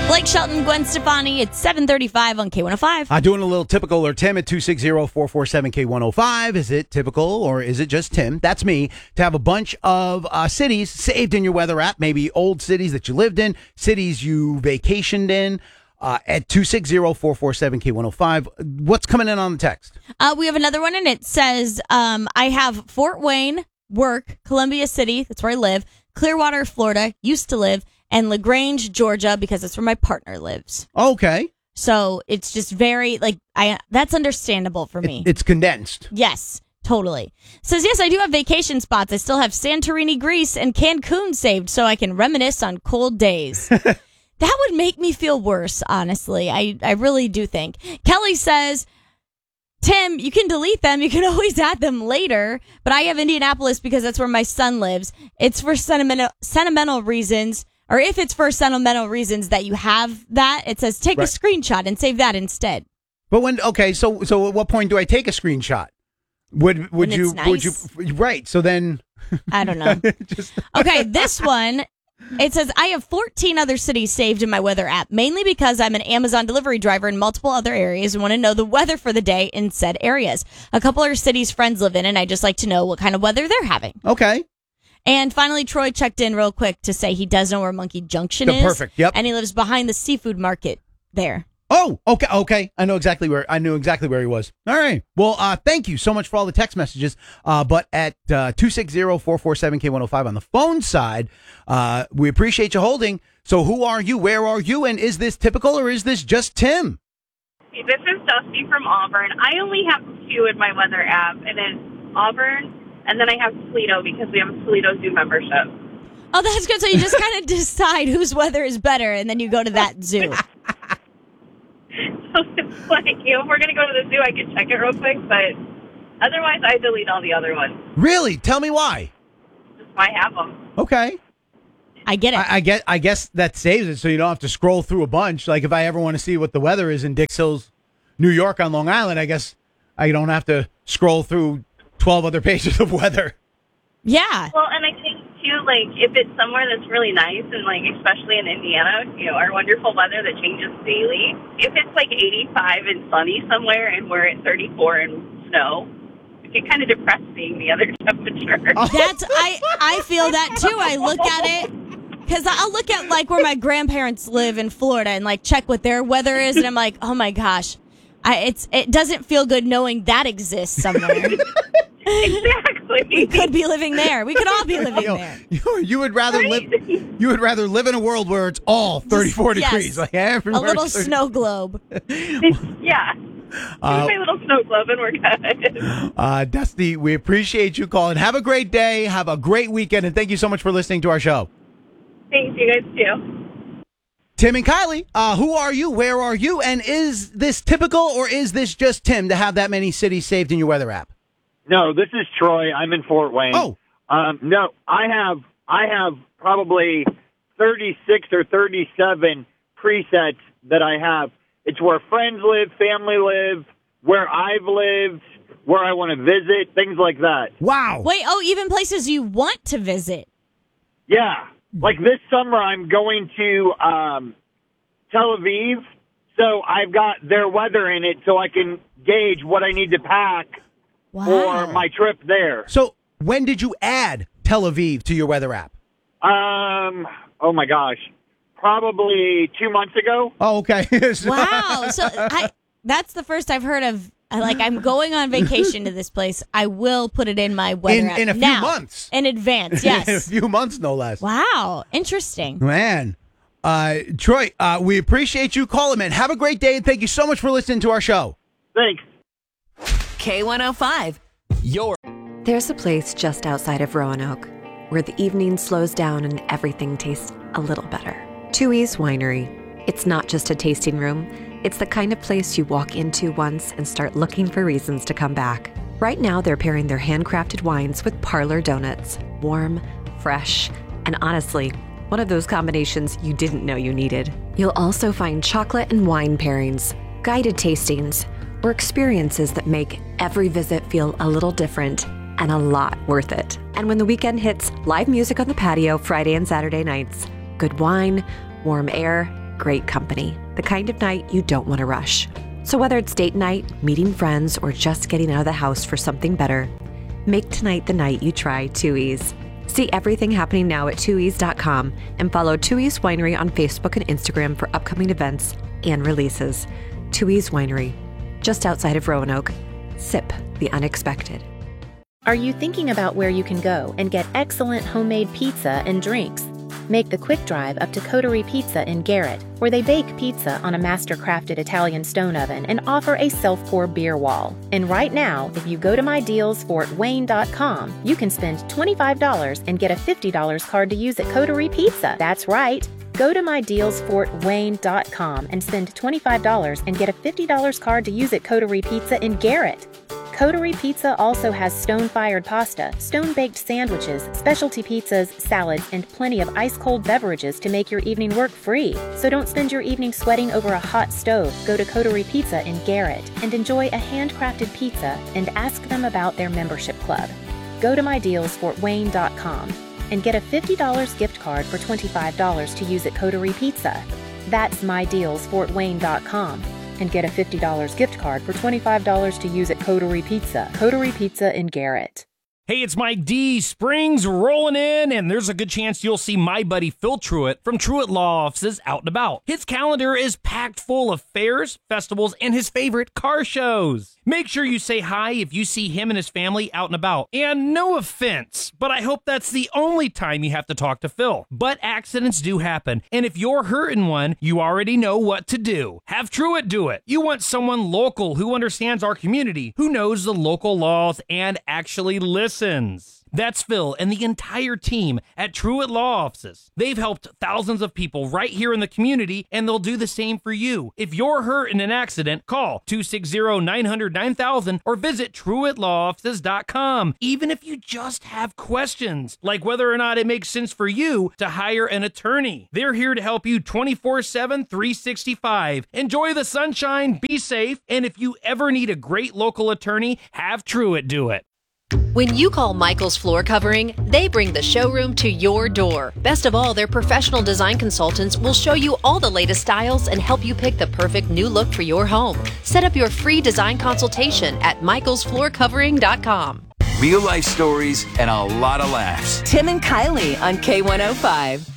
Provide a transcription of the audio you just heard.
Blake Shelton, Gwen Stefani. It's 7:35 on K105. Doing a little typical or Tim at 260-447-K105. Is it typical or is it just Tim? That's me. To have a bunch of cities saved in your weather app, maybe old cities that you lived in, cities you vacationed in, at 260-447-K105. What's coming in on the text? We have another one, and it says, I have Fort Wayne, work, Columbia City, that's where I live, Clearwater, Florida, used to live, and LaGrange, Georgia, because that's where my partner lives. Okay. So it's just very, that's understandable for me. It's condensed. Yes, totally. Says, yes, I do have vacation spots. I still have Santorini, Greece, and Cancun saved so I can reminisce on cold days. That would make me feel worse, honestly. I really do think. Kelly says, Tim, you can delete them. You can always add them later. But I have Indianapolis because that's where my son lives. It's for sentimental reasons. Or if it's for sentimental reasons that you have that, it says take a screenshot and save that instead. But so at what point do I take a screenshot? Would you right? So then I don't know. Okay, this one, it says I have 14 other cities saved in my weather app, mainly because I'm an Amazon delivery driver in multiple other areas and want to know the weather for the day in said areas. A couple are cities friends live in, and I just like to know what kind of weather they're having. Okay. And finally, Troy checked in real quick to say he does know where Monkey Junction is. Perfect. Yep. And he lives behind the seafood market there. Oh, okay. I knew exactly where he was. All right. Well, thank you so much for all the text messages. But at 260-447-K105 on the phone side, we appreciate you holding. So who are you? Where are you? And is this typical or is this just Tim? This is Dusty from Auburn. I only have 2 in my weather app, and it's Auburn. And then I have Toledo because we have a Toledo Zoo membership. Oh, that's good. So you just kind of decide whose weather is better, and then you go to that zoo. So it's like, if we're going to go to the zoo, I can check it real quick. But otherwise, I delete all the other ones. Really? Tell me why. Just why have them. Okay. I get it. I guess that saves it so you don't have to scroll through a bunch. Like if I ever want to see what the weather is in Dix Hills, New York on Long Island, I guess I don't have to scroll through 12 other pages of weather. Yeah. Well, and I think, too, if it's somewhere that's really nice, and, especially in Indiana, our wonderful weather that changes daily, if it's, 85 and sunny somewhere and we're at 34 and snow, it get kind of depressed seeing the other temperature. I feel that, too. I look at it, because I'll look at, where my grandparents live in Florida and, check what their weather is, and I'm like, oh, my gosh. It doesn't feel good knowing that exists somewhere. Exactly. We could be living there. We could all be living there. You would rather live. You would rather live in a world where it's all 34 degrees, a little snow globe. Yeah. My little snow globe, and we're good. Dusty, we appreciate you calling. Have a great day. Have a great weekend, and thank you so much for listening to our show. Thanks, you guys too. Tim and Kylie, who are you? Where are you? And is this typical, or is this just Tim to have that many cities saved in your weather app? No, this is Troy. I'm in Fort Wayne. Oh. No, I have probably 36 or 37 presets that I have. It's where friends live, family live, where I've lived, where I want to visit, things like that. Wow. Wait, even places you want to visit. Yeah. Like this summer, I'm going to Tel Aviv, so I've got their weather in it so I can gauge what I need to pack for my trip there. So when did you add Tel Aviv to your weather app? Oh, my gosh. Probably 2 months ago. Oh, okay. Wow. So that's the first I've heard of. I'm going on vacation to this place. I will put it in my weather app in a few months. In advance, yes. In a few months, no less. Wow. Interesting. Man. Troy, we appreciate you calling, man. Have a great day, and thank you so much for listening to our show. Thanks. K105. There's a place just outside of Roanoke where the evening slows down and everything tastes a little better. Tooheys Winery. It's not just a tasting room. It's the kind of place you walk into once and start looking for reasons to come back. Right now, they're pairing their handcrafted wines with parlor donuts. Warm, fresh, and honestly, one of those combinations you didn't know you needed. You'll also find chocolate and wine pairings, guided tastings, or experiences that make every visit feel a little different and a lot worth it. And when the weekend hits, live music on the patio Friday and Saturday nights, good wine, warm air, great company, the kind of night you don't want to rush. So whether it's date night, meeting friends, or just getting out of the house for something better, make tonight the night you try 2E's. See everything happening now at 2E's.com and follow 2E's Winery on Facebook and Instagram for upcoming events and releases. 2E's Winery, just outside of Roanoke. Sip the unexpected. Are you thinking about where you can go and get excellent homemade pizza and drinks? Make the quick drive up to Coterie Pizza in Garrett, where they bake pizza on a master-crafted Italian stone oven and offer a self-pour beer wall. And right now, if you go to mydealsfortwayne.com, you can spend $25 and get a $50 card to use at Coterie Pizza. That's right. Go to mydealsfortwayne.com and spend $25 and get a $50 card to use at Coterie Pizza in Garrett. Coterie Pizza also has stone-fired pasta, stone-baked sandwiches, specialty pizzas, salads, and plenty of ice-cold beverages to make your evening work free. So don't spend your evening sweating over a hot stove. Go to Coterie Pizza in Garrett and enjoy a handcrafted pizza and ask them about their membership club. Go to mydealsfortwayne.com and get a $50 gift card for $25 to use at Coterie Pizza. That's mydealsfortwayne.com. And get a $50 gift card for $25 to use at Coterie Pizza. Coterie Pizza in Garrett. Hey, it's Mike D. Spring's rolling in, and there's a good chance you'll see my buddy Phil Truitt from Truitt Law Offices out and about. His calendar is packed full of fairs, festivals, and his favorite car shows. Make sure you say hi if you see him and his family out and about. And no offense, but I hope that's the only time you have to talk to Phil. But accidents do happen, and if you're hurting one, you already know what to do. Have Truitt do it. You want someone local who understands our community, who knows the local laws, and actually listens. That's Phil and the entire team at Truitt Law Offices. They've helped thousands of people right here in the community, and they'll do the same for you. If you're hurt in an accident, call 260-900-9000 or visit TruittLawOffices.com. Even if you just have questions, like whether or not it makes sense for you to hire an attorney. They're here to help you 24/7, 365. Enjoy the sunshine, be safe, and if you ever need a great local attorney, have Truitt do it. When you call Michael's Floor Covering, they bring the showroom to your door. Best of all, their professional design consultants will show you all the latest styles and help you pick the perfect new look for your home. Set up your free design consultation at michaelsfloorcovering.com. Real life stories and a lot of laughs. Tim and Kylie on K105.